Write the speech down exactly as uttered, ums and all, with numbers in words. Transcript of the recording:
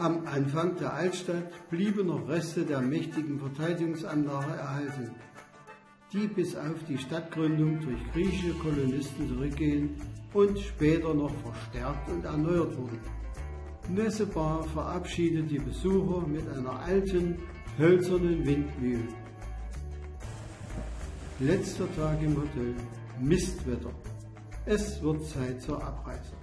Am Anfang der Altstadt blieben noch Reste der mächtigen Verteidigungsanlage erhalten, die bis auf die Stadtgründung durch griechische Kolonisten zurückgehen und später noch verstärkt und erneuert wurden. Nessebar verabschiedet die Besucher mit einer alten, hölzernen Windmühle. Letzter Tag im Hotel, Mistwetter. Es wird Zeit zur Abreise.